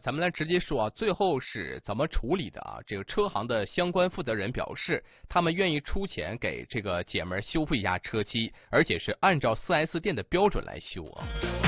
咱们来直接说啊，最后是怎么处理的啊？这个车行的相关负责人表示，他们愿意出钱给这个姐们儿修复一下车漆，而且是按照4S店的标准来修啊。